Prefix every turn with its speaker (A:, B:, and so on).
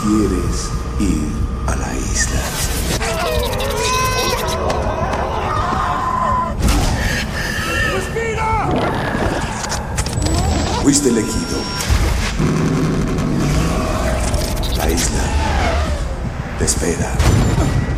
A: ¿Quieres ir a la isla?
B: ¡Respira!
A: Fuiste elegido. La isla te espera.